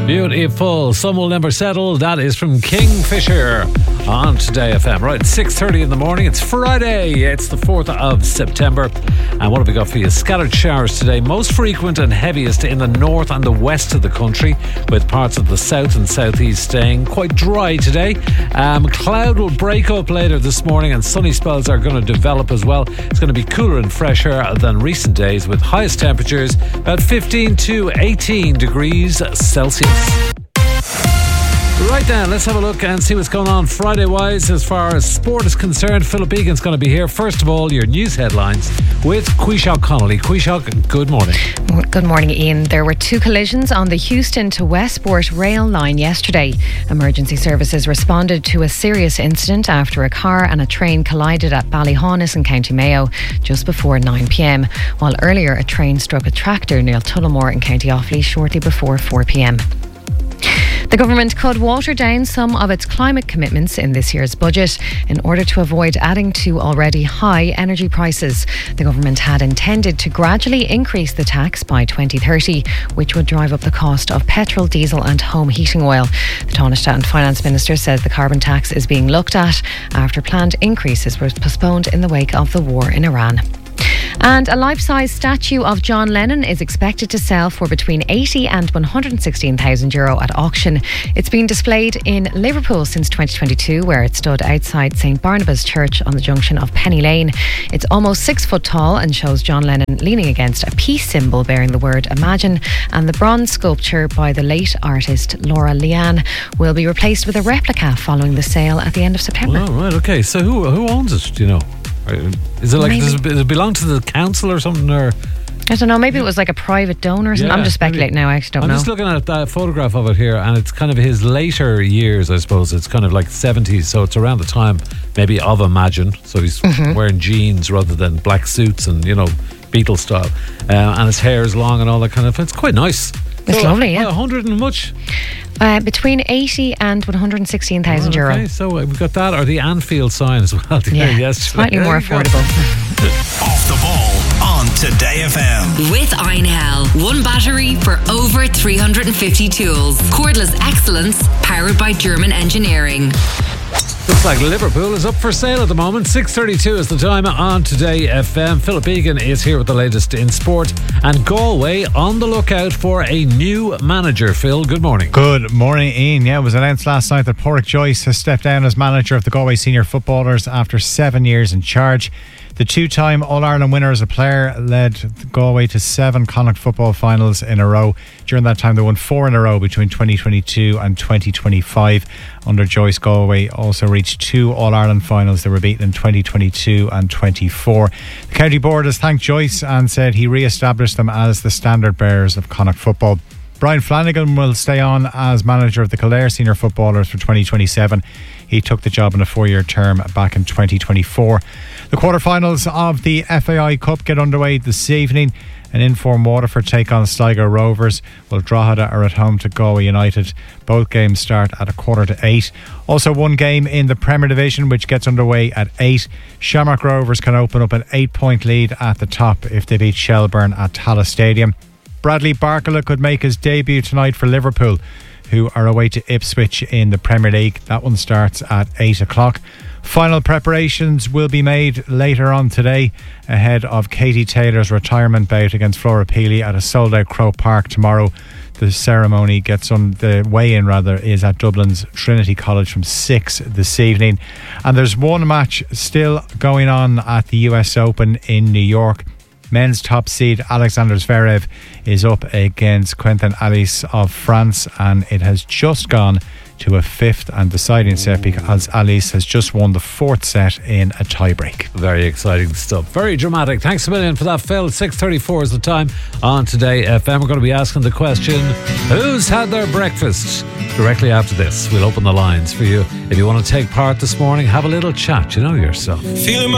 Beautiful. Some will never settle. That is from Kingfisher on Today FM. Right, 6:30 in the morning. It's Friday. It's the 4th of September. And what have we got for you? Scattered showers today. Most frequent and heaviest in the north and the west of the country, with parts of the south and southeast staying quite dry today. Cloud will break up later this morning and sunny spells are going to develop as well. It's going to be cooler and fresher than recent days, with highest temperatures at 15 to 18 degrees Celsius. Right then, let's have a look and see what's going on Friday-wise as far as sport is concerned. Philip Egan's going to be here. First of all, your news headlines with Quishog Connolly. Quishog, good morning. Good morning, Ian. There were two collisions on the Houston to Westport rail line yesterday. Emergency services responded to a serious incident after a car and a train collided at Ballyhaunis in County Mayo just before 9 p.m, while earlier a train struck a tractor near Tullamore in County Offaly shortly before 4 p.m. The government could water down some of its climate commitments in this year's budget in order to avoid adding to already high energy prices. The government had intended to gradually increase the tax by 2030, which would drive up the cost of petrol, diesel and home heating oil. The Taoiseach and Finance Minister says the carbon tax is being looked at after planned increases were postponed in the wake of the war in Iran. And a life-size statue of John Lennon is expected to sell for between €80,000 and €116,000 at auction. It's been displayed in Liverpool since 2022, where it stood outside St Barnabas Church on the junction of Penny Lane. It's almost 6 foot tall and shows John Lennon leaning against a peace symbol bearing the word Imagine, and the bronze sculpture by the late artist Laura Leanne will be replaced with a replica following the sale at the end of September. Oh, right, okay. So who owns it, do you know? Is it like, does it belong to the council or something, or? I don't know, maybe it was like a private donor or something. I'm just speculating now, I actually don't know. I'm just looking at that photograph of it here, and it's kind of his later years, I suppose. It's kind of like 70s, so it's around the time maybe of Imagine. So he's wearing jeans rather than black suits and, you know, Beatles style. And his hair is long and all that kind of. It's quite nice. It's lovely, yeah. 100 and much? Between 80 and 116,000 euro. Okay, so we've got that, or the Anfield sign as well. Yeah, slightly more affordable. Off the ball on Today FM. With Einhell. One battery for over 350 tools. Cordless excellence powered by German engineering. Looks like Liverpool is up for sale at the moment. 6:32 is the time on Today FM. Philip Egan is here with the latest in sport, and Galway on the lookout for a new manager. Phil, good morning. Good morning, Ian. Yeah, it was announced last night that Pádraig Joyce has stepped down as manager of the Galway senior footballers after 7 years in charge. The two-time All-Ireland winner as a player led Galway to 7 Connacht football finals in a row. During that time, they won 4 in a row between 2022 and 2025. Under Joyce, Galway also reached 2 All-Ireland finals. They were beaten in 2022 and 24. The county board has thanked Joyce and said he re-established them as the standard bearers of Connacht football. Brian Flanagan will stay on as manager of the Kildare senior footballers for 2027. He took the job in a 4-year term back in 2024. The quarterfinals of the FAI Cup get underway this evening. An inform Waterford take on Sligo Rovers, while Drogheda are at home to Galway United. Both games start at 7:45. Also one game in the Premier Division which gets underway at 8. Shamrock Rovers can open up an 8-point lead at the top if they beat Shelburne at Tallaght Stadium. Bradley Barkala could make his debut tonight for Liverpool, who are away to Ipswich in the Premier League. That one starts at 8 o'clock. Final preparations will be made later on today ahead of Katie Taylor's retirement bout against Flora Peely at a sold-out Croke Park tomorrow. The ceremony the weigh-in is at Dublin's Trinity College from 6 this evening. And there's one match still going on at the US Open in New York. Men's top seed Alexander Zverev is up against Quentin Alice of France, and it has just gone to a 5th and deciding set because Alice has just won the 4th set in a tiebreak. Very exciting stuff. Very dramatic. Thanks a million for that, Phil. 6:34 is the time on Today FM. We're going to be asking the question, who's had their breakfast? Directly after this, we'll open the lines for you. If you want to take part this morning, have a little chat, you know yourself.